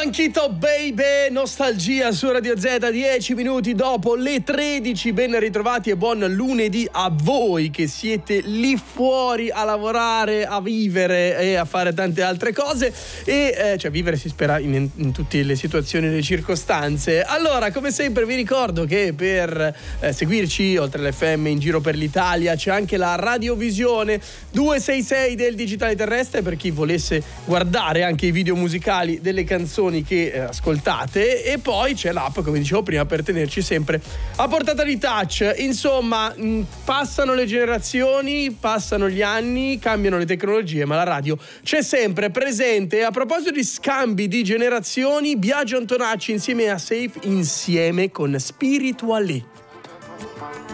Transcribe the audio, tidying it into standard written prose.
Manchito Baby, nostalgia su Radio Z, 10 minuti dopo le 13. Ben ritrovati e buon lunedì a voi che siete lì fuori a lavorare, a vivere e a fare tante altre cose. E cioè vivere si spera in tutte le situazioni e le circostanze. Allora, come sempre vi ricordo che per seguirci oltre l'FM in giro per l'Italia c'è anche la radiovisione 266 del digitale terrestre per chi volesse guardare anche i video musicali delle canzoni che ascoltate, e poi c'è l'app, come dicevo prima, per tenerci sempre a portata di touch. Insomma, passano le generazioni, passano gli anni, cambiano le tecnologie, ma la radio c'è sempre presente. A proposito di scambi di generazioni, Biagio Antonacci insieme a Safe, insieme con Spirituale.